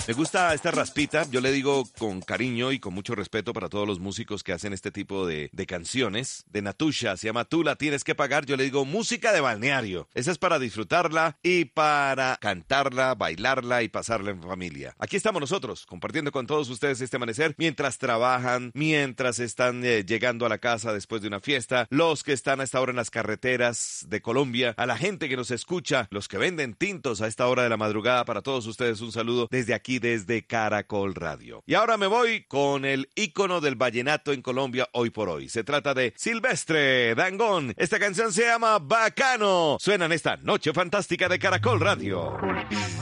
Me gusta esta raspita, yo le digo con cariño y con mucho respeto para todos los músicos que hacen este tipo de canciones. De Natusha, se llama Tú la tienes que pagar, yo le digo música de balneario. Esa es para disfrutarla y para cantarla, bailarla y pasarla en familia. Aquí estamos nosotros, compartiendo con todos ustedes este amanecer, mientras trabajan, mientras están llegando a la casa después de una fiesta, los que están a esta hora en las carreteras de Colombia, a la gente que nos escucha, los que venden tintos a esta hora de la madrugada, para todos ustedes un saludo desde aquí, desde Caracol Radio. Y ahora me voy con el ícono del vallenato en Colombia hoy por hoy. Se trata de Silvestre Dangond. Esta canción se llama Bacano. Suena en esta noche fantástica de Caracol Radio.